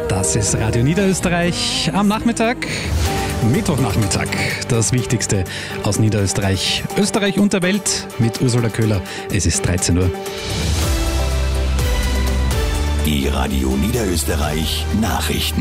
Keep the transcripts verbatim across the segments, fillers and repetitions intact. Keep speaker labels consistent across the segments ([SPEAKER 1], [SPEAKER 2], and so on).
[SPEAKER 1] Das ist Radio Niederösterreich am Nachmittag, Mittwochnachmittag. Das Wichtigste aus Niederösterreich, Österreich und der Welt mit Ursula Köhler. Es ist dreizehn Uhr.
[SPEAKER 2] Die Radio Niederösterreich Nachrichten.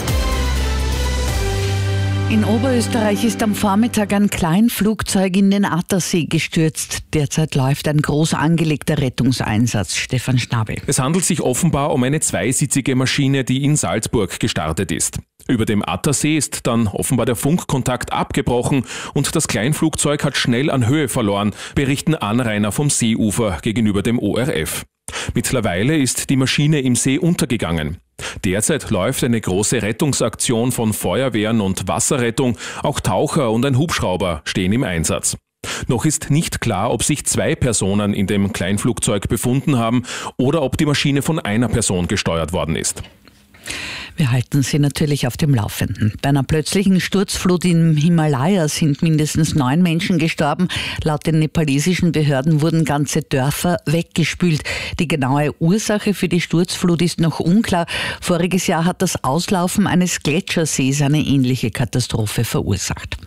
[SPEAKER 3] In Oberösterreich ist am Vormittag ein Kleinflugzeug in den Attersee gestürzt. Derzeit läuft ein groß angelegter Rettungseinsatz. Stefan Schnabel.
[SPEAKER 4] Es handelt sich offenbar um eine zweisitzige Maschine, die in Salzburg gestartet ist. Über dem Attersee ist dann offenbar der Funkkontakt abgebrochen und das Kleinflugzeug hat schnell an Höhe verloren, berichten Anrainer vom Seeufer gegenüber dem O R F. Mittlerweile ist die Maschine im See untergegangen. Derzeit läuft eine große Rettungsaktion von Feuerwehren und Wasserrettung. Auch Taucher und ein Hubschrauber stehen im Einsatz. Noch ist nicht klar, ob sich zwei Personen in dem Kleinflugzeug befunden haben oder ob die Maschine von einer Person gesteuert worden ist.
[SPEAKER 3] Wir halten Sie natürlich auf dem Laufenden. Bei einer plötzlichen Sturzflut im Himalaya sind mindestens neun Menschen gestorben. Laut den nepalesischen Behörden wurden ganze Dörfer weggespült. Die genaue Ursache für die Sturzflut ist noch unklar. Voriges Jahr hat das Auslaufen eines Gletschersees eine ähnliche Katastrophe verursacht.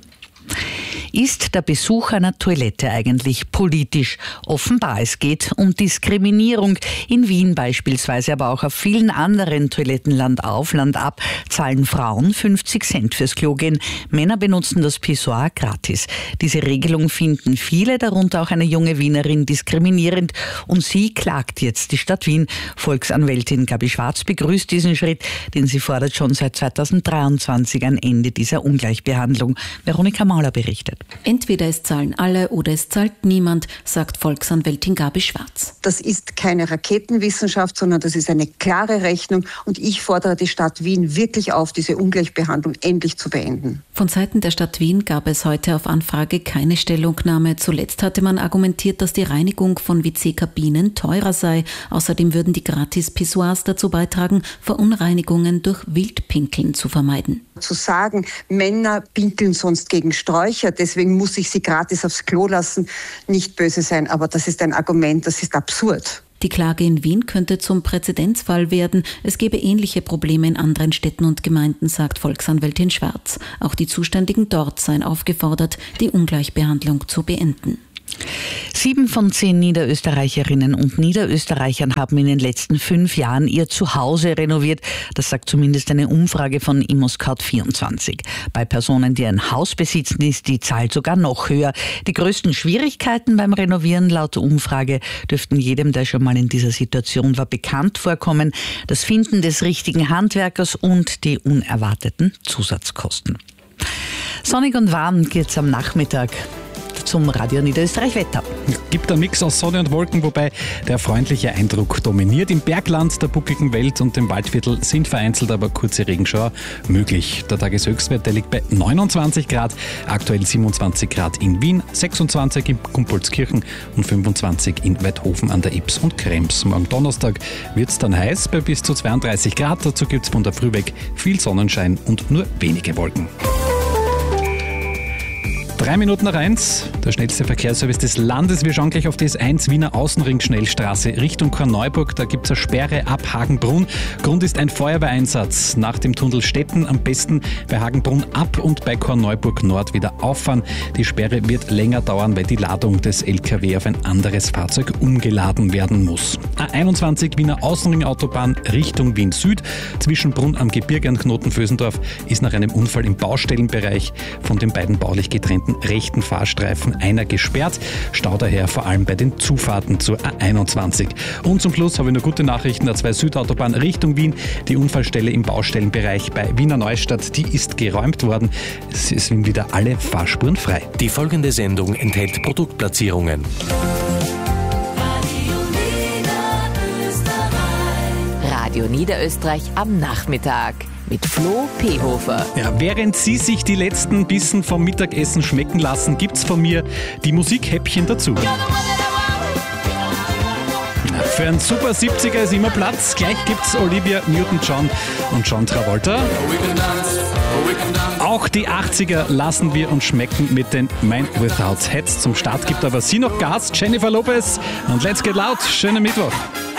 [SPEAKER 3] Ist der Besuch einer Toilette eigentlich politisch? Offenbar, es geht um Diskriminierung. In Wien beispielsweise, aber auch auf vielen anderen Toiletten Land auf, Land ab, zahlen Frauen fünfzig Cent fürs Klo gehen. Männer benutzen das Pissoir gratis. Diese Regelung finden viele, darunter auch eine junge Wienerin, diskriminierend. Und sie klagt jetzt. Die Stadt Wien, Volksanwältin Gabi Schwarz, begrüßt diesen Schritt, denn sie fordert schon seit zweitausenddreiundzwanzig ein Ende dieser Ungleichbehandlung. Veronika Mauler berichtet.
[SPEAKER 5] Entweder es zahlen alle oder es zahlt niemand, sagt Volksanwältin Gabi Schwarz.
[SPEAKER 6] Das ist keine Raketenwissenschaft, sondern das ist eine klare Rechnung und ich fordere die Stadt Wien wirklich auf, diese Ungleichbehandlung endlich zu beenden.
[SPEAKER 5] Von Seiten der Stadt Wien gab es heute auf Anfrage keine Stellungnahme. Zuletzt hatte man argumentiert, dass die Reinigung von W C-Kabinen teurer sei. Außerdem würden die Gratis-Pissoirs dazu beitragen, Verunreinigungen durch Wildpinkeln zu vermeiden.
[SPEAKER 6] Zu sagen, Männer pinkeln sonst gegen Sträucher, deswegen muss ich sie gratis aufs Klo lassen, nicht böse sein, aber das ist ein Argument, das ist absurd.
[SPEAKER 5] Die Klage in Wien könnte zum Präzedenzfall werden. Es gebe ähnliche Probleme in anderen Städten und Gemeinden, sagt Volksanwältin Schwarz. Auch die Zuständigen dort seien aufgefordert, die Ungleichbehandlung zu beenden.
[SPEAKER 3] Sieben von zehn Niederösterreicherinnen und Niederösterreichern haben in den letzten fünf Jahren ihr Zuhause renoviert. Das sagt zumindest eine Umfrage von ImmoScout vierundzwanzig. Bei Personen, die ein Haus besitzen, ist die Zahl sogar noch höher. Die größten Schwierigkeiten beim Renovieren laut der Umfrage dürften jedem, der schon mal in dieser Situation war, bekannt vorkommen. Das Finden des richtigen Handwerkers und die unerwarteten Zusatzkosten. Sonnig und warm geht's am Nachmittag zum Radio Niederösterreich Wetter.
[SPEAKER 1] Gibt ein Mix aus Sonne und Wolken, wobei der freundliche Eindruck dominiert. Im Bergland, der buckligen Welt und dem Waldviertel sind vereinzelt aber kurze Regenschauer möglich. Der Tageshöchstwert der liegt bei neunundzwanzig Grad, aktuell siebenundzwanzig Grad in Wien, sechsundzwanzig in Gumpoldskirchen und fünfundzwanzig in Weidhofen an der Ips und Krems. Morgen Donnerstag wird es dann heiß bei bis zu zweiunddreißig Grad. Dazu gibt es von der Früh weg viel Sonnenschein und nur wenige Wolken. Drei Minuten nach eins, der schnellste Verkehrsservice des Landes. Wir schauen gleich auf die S eins Wiener Außenring Schnellstraße Richtung Korneuburg. Da gibt es eine Sperre ab Hagenbrunn. Grund ist ein Feuerwehreinsatz nach dem Tunnel Stetten. Am besten bei Hagenbrunn ab und bei Korneuburg Nord wieder auffahren. Die Sperre wird länger dauern, weil die Ladung des L K W auf ein anderes Fahrzeug umgeladen werden muss. A einundzwanzig Wiener Außenring Autobahn Richtung Wien Süd. Zwischen Brunn am Gebirge und Knotenvösendorf ist nach einem Unfall im Baustellenbereich von den beiden baulich getrennten rechten Fahrstreifen einer gesperrt. Stau daher vor allem bei den Zufahrten zur A einundzwanzig. Und zum Schluss habe ich noch gute Nachrichten. A zwei Südautobahn Richtung Wien. Die Unfallstelle im Baustellenbereich bei Wiener Neustadt, die ist geräumt worden. Es sind wieder alle Fahrspuren frei.
[SPEAKER 2] Die folgende Sendung enthält Produktplatzierungen.
[SPEAKER 7] Radio Niederösterreich am Nachmittag mit Flo Pehofer.
[SPEAKER 1] Ja, während Sie sich die letzten Bissen vom Mittagessen schmecken lassen, gibt's von mir die Musikhäppchen dazu. Ja, für einen super siebziger ist immer Platz. Gleich gibt's Olivia Newton-John und John Travolta. Auch die achtziger lassen wir uns schmecken mit den Man Without Hats. Zum Start gibt aber sie noch Gas, Jennifer Lopez und Let's Get Loud. Schönen Mittwoch.